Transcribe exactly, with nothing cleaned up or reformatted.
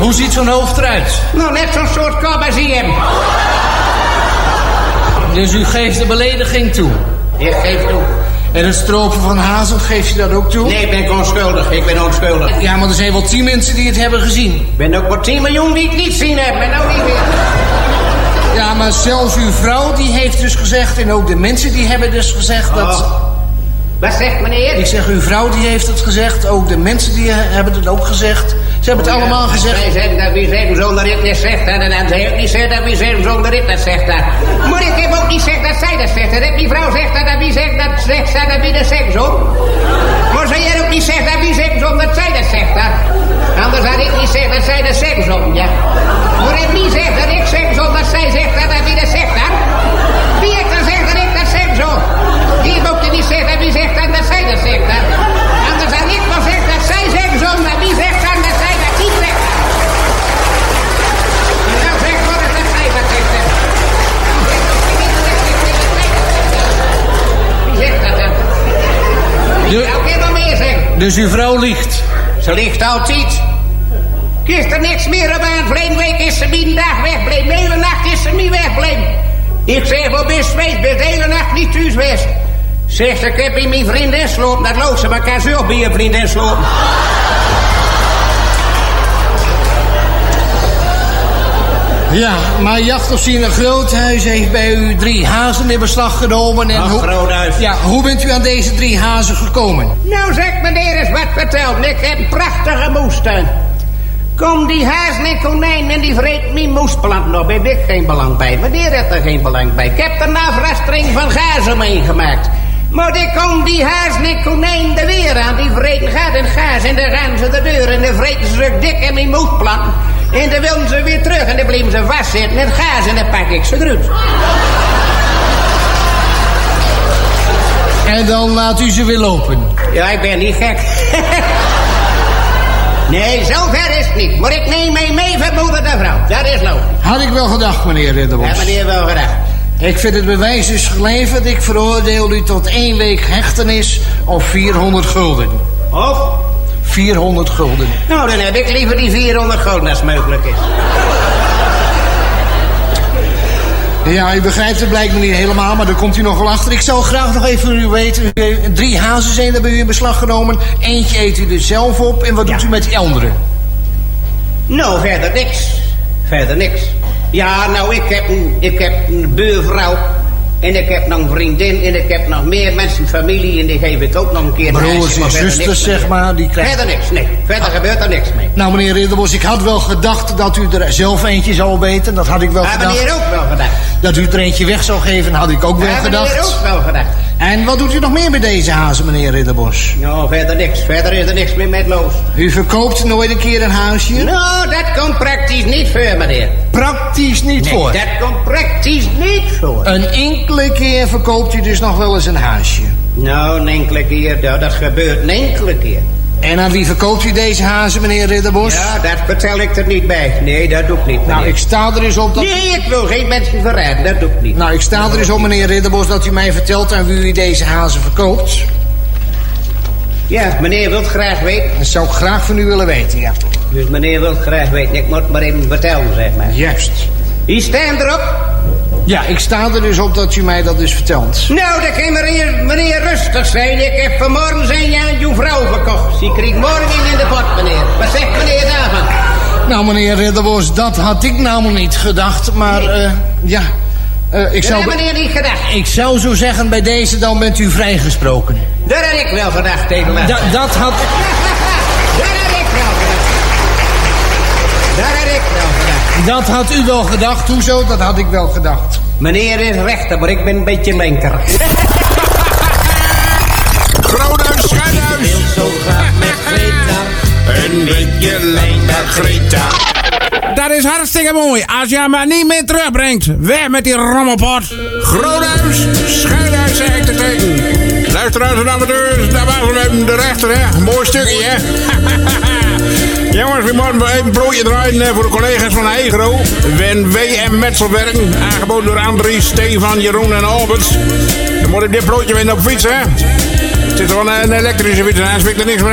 Hoe ziet zo'n hoofd eruit? Nou, net zo'n soort kop als hij hem. Dus u geeft de belediging toe? Ik geef toe. En het stropen van Hazelt, geeft u dat ook toe? Nee, ik ben onschuldig. Ik ben onschuldig. Ja, maar er zijn wel tien mensen die het hebben gezien. Ik ben ook wel tien miljoen die het niet zien hebben. En nou niet meer. Ja, maar zelfs uw vrouw die heeft dus gezegd... en ook de mensen die hebben dus gezegd oh. dat... Wat zegt meneer? Ik zeg, uw vrouw die heeft het gezegd. Ook de mensen die hebben het ook gezegd. Ze hebben het oh, allemaal ja, gezegd. Wij zeggen dat wie zeggen zonder het niet zegt. En dan zei ik niet zeggen dat wie zeggen zonder het dat zegt. Dat. Maar ik heb ook niet gezegd dat zij dat zegt. Dat die vrouw zegt dat wie zegt dat zegt. Dat wie dat zegt zo. Maar zij jij ook niet zegt dat wie zegt zonder dat zij dat zegt. Dat. Anders had ik niet gezegd dat zij dat zegt zo. Ja. Maar ik niet zegt dat ik zeg zonder dat zij zegt dat wie dat zegt. Dat. Wie heeft dan zegt dat ik dat zeg zo. Die heeft ook niet gezegd dat wie zegt dat, dat zij dat zegt. Dat. Anders had ik wel gezegd dat zij zegt zo. Maar wie zegt dan dat zij dat niet zegt. En dan zegt wat het dat zij dat zegt. Wie zegt dat dan? Wie zou ik helemaal meer zeggen? Dus uw vrouw liegt? Ze ligt altijd. Is er niks meer op aan. Verleden week is ze niet een dag wegbleven. De hele nacht is ze niet wegbleven. Ik zeg, wat best geweest? Ben de hele nacht niet thuis geweest. Zegt ze, ik heb in mijn vriendin slopen. Dat loopt ze, maar kan ze ook bij je vriendin slopen. Ja, maar Jachtoffizier een Groothuis heeft bij u drie hazen in beslag genomen. En Ach, hoe, Groothuis. Ja, hoe bent u aan deze drie hazen gekomen? Nou, zeg meneer eens wat verteld. Ik heb een prachtige moestuin. Kom die hazen en konijn en die vreet mijn moesplanten op. Heb ik geen belang bij. Meneer heeft er geen belang bij. Ik heb er een afrastering van gazen mee gemaakt. Maar ik kom die hazen en konijn de weer aan. Die vreten gaat en gaas en dan gaan ze de deur. En dan vreten ze dik in mijn moesplanten. En dan wilden ze weer terug en dan bleven ze vastzitten met gaas en dan pak ik ze eruit. En dan laat u ze weer lopen? Ja, ik ben niet gek. Nee, zover is het niet. Maar ik neem mij mee van moeder de vrouw. Dat is logisch. Had ik wel gedacht, meneer Ridderbos. Ja, meneer wel gedacht. Ik vind het bewijs dus geleverd. Ik veroordeel u tot één week hechtenis of vierhonderd gulden. Of? vierhonderd gulden. Nou, dan heb ik liever die vierhonderd gulden als het mogelijk is. Ja, u begrijpt het blijkbaar niet helemaal, maar daar komt u nog wel achter. Ik zou graag nog even van u weten. Drie hazen zijn er bij u in beslag genomen. Eentje eet u er zelf op. En wat ja. doet u met die andere? Nou, verder niks. Verder niks. Ja, nou, ik heb een, ik heb een buurvrouw. En ik heb nog een vriendin. En ik heb nog meer mensen, familie. En die geef ik ook nog een keer. Broers en zusters, zeg maar. Die krijgen... Verder niks, nee. Verder ah. gebeurt er niks mee. Nou, meneer Ridderbos, ik had wel gedacht dat u er zelf eentje zou opeten. Dat had ik wel ja, gedacht. meneer ook wel gedacht. Dat u er eentje weg zou geven, had ik ook wel ja, gedacht. meneer ook wel gedacht. En wat doet u nog meer met deze hazen, meneer Ridderbos? Nou, verder niks. Verder is er niks meer met Loos. U verkoopt nooit een keer een huisje? Nou, dat komt praktisch niet voor, meneer. Praktisch niet nee, voor? dat komt praktisch niet voor. Een enkele keer verkoopt u dus nog wel eens een huisje? Nou, een enkele keer. Nou, dat gebeurt een enkele keer. En aan wie verkoopt u deze hazen, meneer Ridderbos? Ja, dat vertel ik er niet bij. Nee, dat doe ik niet, meneer. Nou, ik sta er eens op dat... Nee, ik wil geen mensen verraden. Dat doe ik niet. Nou, ik sta er eens op, meneer Ridderbos, dat u mij vertelt aan wie u deze hazen verkoopt. Ja, meneer wilt graag weten. Dat zou ik graag van u willen weten, ja. Dus meneer wilt graag weten. Ik moet maar even vertellen, zeg maar. Juist. Wie staan erop? Ja, ik sta er dus op dat u mij dat dus vertelt. Nou, dan kan meneer, meneer rustig zijn. Ik heb vanmorgen zijn je aan uw vrouw verkocht. Die kreeg morgen in de pot, meneer. Wat zegt meneer daarvan? Nou, meneer Ridderbos, dat had ik namelijk niet gedacht, maar nee. uh, ja... Uh, ik zou dat heb meneer niet gedacht. Ik zou zo zeggen, bij deze dan bent u vrijgesproken. Dat had ik wel gedacht, tegen da, Dat had... dat had ik wel gedacht. Dat had ik wel gedacht. Dat had u wel gedacht, hoezo? Dat had ik wel gedacht. Meneer is rechter, maar ik ben een beetje linker. Groothuis, Schuinhuis. Ik wil zo graag met Greta. Een beetje linker, Greta. Dat is hartstikke mooi. Als je maar niet meer terugbrengt. Weg met die rommelpot. Groothuis, Schuinhuis, zeg ik te tegen. Luisteraars en amateurs, daar waren we de rechter, hè. Mooi stukje, hè. Jongens, we moeten even een broodje draaien voor de collega's van Egro. Wen W M Metselwerk, aangeboden door Andries, Stefan, Jeroen en Albert. Dan moet ik dit broodje weer op fietsen, hè. Het zit gewoon een elektrische fiets en hij spreekt er niks meer